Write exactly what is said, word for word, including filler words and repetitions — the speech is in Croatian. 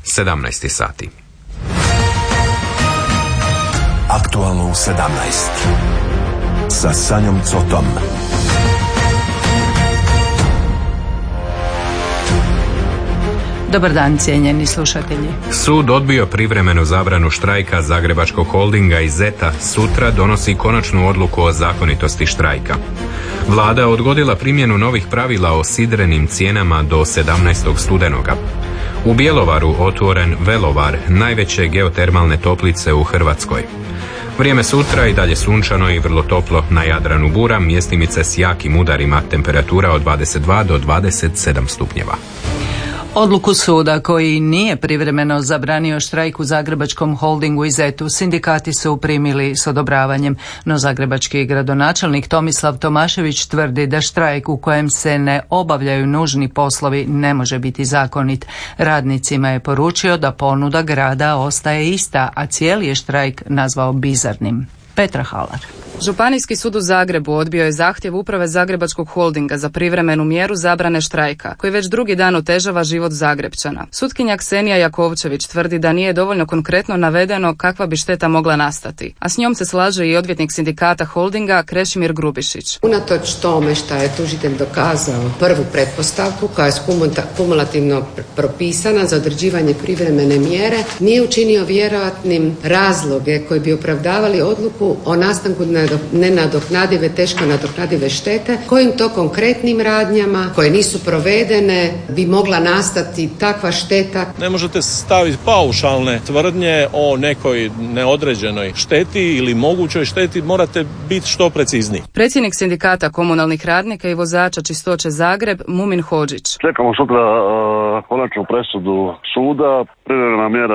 sedamnaest sati. Aktualno u sedamnaest sa Sanjom Cotom. Dobar dan, cijenjeni slušatelji. Sud odbio privremenu zabranu štrajka Zagrebačkog holdinga i Zeta. Sutra donosi konačnu odluku o zakonitosti štrajka. Vlada odgodila primjenu novih pravila o sidrenim cijenama do sedamnaestog studenoga. U Bjelovaru otvoren Velovar, najveće geotermalne toplice u Hrvatskoj. Vrijeme sutra i dalje sunčano i vrlo toplo, na Jadranu bura, mjestimice s jakim udarima, temperatura od dvadeset dva do dvadeset sedam stupnjeva. Odluku suda koji nije privremeno zabranio štrajk u Zagrebačkom holdingu i Zetu sindikati su primili s odobravanjem, no zagrebački gradonačelnik Tomislav Tomašević tvrdi da štrajk u kojem se ne obavljaju nužni poslovi ne može biti zakonit. Radnicima je poručio da ponuda grada ostaje ista, a cijeli je štrajk nazvao bizarnim. Petra Halar. Županijski sud u Zagrebu odbio je zahtjev uprave Zagrebačkog holdinga za privremenu mjeru zabrane štrajka, koji već drugi dan otežava život Zagrepčana. Sutkinja Ksenija Jakovčević tvrdi da nije dovoljno konkretno navedeno kakva bi šteta mogla nastati, a s njom se slaže i odvjetnik sindikata holdinga Krešimir Grubišić. Unatoč tome što je tužitelj dokazao prvu pretpostavku koja je kumulativno propisana za određivanje privremene mjere, nije učinio vjerojatnim razloge koji bi opravdavali odluku o nastanku nenadoknadive, teško nadoknadive štete, kojim to konkretnim radnjama koje nisu provedene bi mogla nastati takva šteta. Ne možete staviti paušalne tvrdnje o nekoj neodređenoj šteti ili mogućoj šteti, morate biti što precizniji. Predsjednik sindikata komunalnih radnika i vozača Čistoće Zagreb Mumin Hodžić. Čekamo sutra uh, konačnu presudu suda. Privremena mjera